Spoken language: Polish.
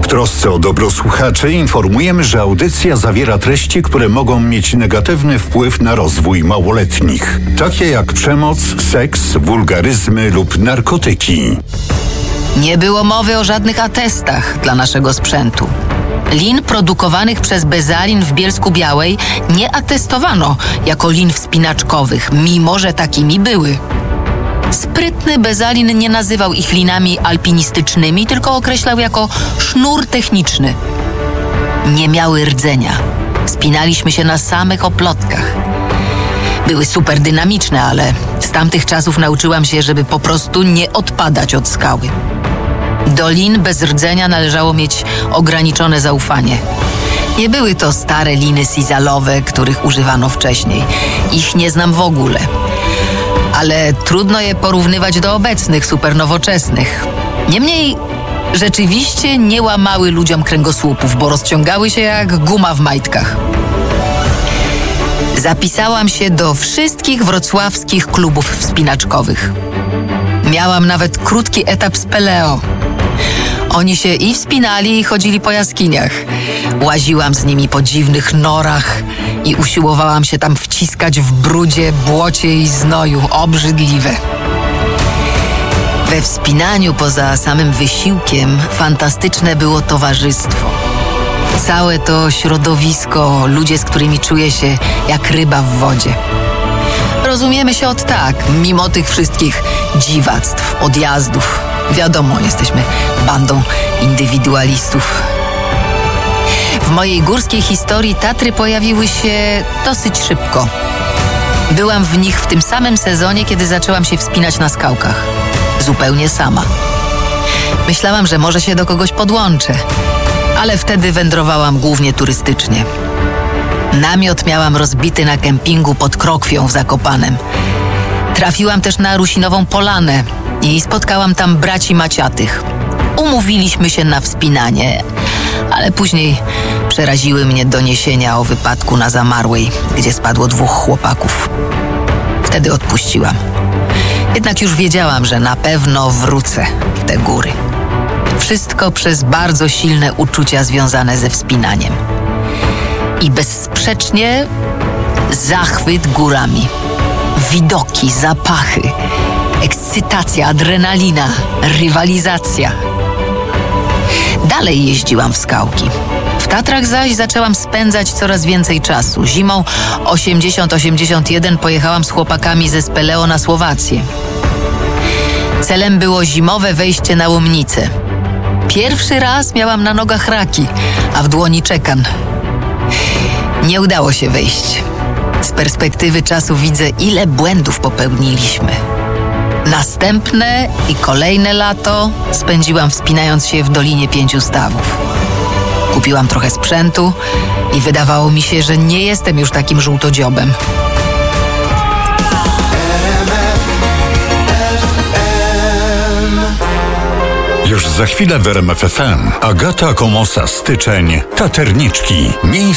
W trosce o dobro słuchaczy informujemy, że audycja zawiera treści, które mogą mieć negatywny wpływ na rozwój małoletnich, takie jak przemoc, seks, wulgaryzmy lub narkotyki. Nie było mowy o żadnych atestach dla naszego sprzętu. Lin produkowanych przez Bezalin w Bielsku-Białej nie atestowano jako lin wspinaczkowych, mimo że takimi były. Sprytny Bezalin nie nazywał ich linami alpinistycznymi, tylko określał jako sznur techniczny. Nie miały rdzenia. Wspinaliśmy się na samych oplotkach. Były super dynamiczne, ale z tamtych czasów nauczyłam się, żeby po prostu nie odpadać od skały. Do lin bez rdzenia należało mieć ograniczone zaufanie. Nie były to stare liny sizalowe, których używano wcześniej. Ich nie znam w ogóle. Ale trudno je porównywać do obecnych, supernowoczesnych. Niemniej rzeczywiście nie łamały ludziom kręgosłupów, bo rozciągały się jak guma w majtkach. Zapisałam się do wszystkich wrocławskich klubów wspinaczkowych. Miałam nawet krótki etap z Peleo. Oni się i wspinali, i chodzili po jaskiniach. Łaziłam z nimi po dziwnych norach i usiłowałam się tam wciskać w brudzie, błocie i znoju. Obrzydliwe. We wspinaniu poza samym wysiłkiem fantastyczne było towarzystwo. Całe to środowisko, ludzie, z którymi czuję się jak ryba w wodzie. Rozumiemy się od tak, mimo tych wszystkich dziwactw, odjazdów. Wiadomo, jesteśmy bandą indywidualistów. W mojej górskiej historii Tatry pojawiły się dosyć szybko. Byłam w nich w tym samym sezonie, kiedy zaczęłam się wspinać na skałkach. Zupełnie sama. Myślałam, że może się do kogoś podłączę, ale wtedy wędrowałam głównie turystycznie. Namiot miałam rozbity na kempingu pod Krokwią w Zakopanem. Trafiłam też na Rusinową Polanę i spotkałam tam braci Maciatych. Umówiliśmy się na wspinanie, ale później przeraziły mnie doniesienia o wypadku na Zamarłej, gdzie spadło 2 chłopaków. Wtedy odpuściłam. Jednak już wiedziałam, że na pewno wrócę w te góry. Wszystko przez bardzo silne uczucia związane ze wspinaniem. I bezsprzecznie zachwyt górami. Widoki, zapachy, ekscytacja, adrenalina, rywalizacja. Dalej jeździłam w skałki. W Tatrach zaś zaczęłam spędzać coraz więcej czasu. Zimą 80-81 pojechałam z chłopakami ze Speleo na Słowację. Celem było zimowe wejście na Łomnicę. Pierwszy raz miałam na nogach raki, a w dłoni czekan. Nie udało się wejść. Z perspektywy czasu widzę, ile błędów popełniliśmy. Następne i kolejne lato spędziłam wspinając się w Dolinie 5 Stawów. Kupiłam trochę sprzętu i wydawało mi się, że nie jestem już takim żółtodziobem. Już za chwilę w RMF FM. Agata Komosa, Styczeń, Taterniczki. Miejsce